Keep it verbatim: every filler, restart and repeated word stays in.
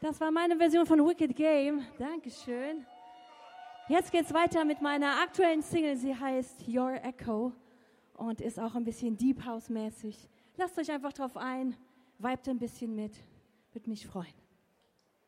Das war meine Version von Wicked Game. Dankeschön. Jetzt geht's weiter mit meiner aktuellen Single. Sie heißt Your Echo und ist auch ein bisschen Deep House mäßig. Lasst euch einfach drauf ein, vibet ein bisschen mit. Würde mich freuen.